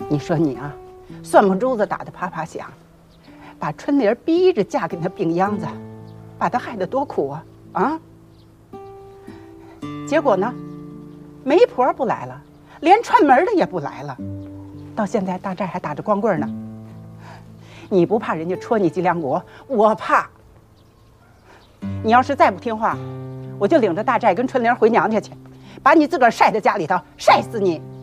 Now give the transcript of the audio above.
你说你啊，蒜木珠子打得啪啪响，把春玲逼着嫁给那病秧子，把她害得多苦啊！啊！结果呢，媒婆不来了，连串门的也不来了，到现在大寨还打着光棍呢。你不怕人家戳你脊梁骨，我怕。你要是再不听话，我就领着大寨跟春玲回娘家去，把你自个儿晒在家里头，晒死你！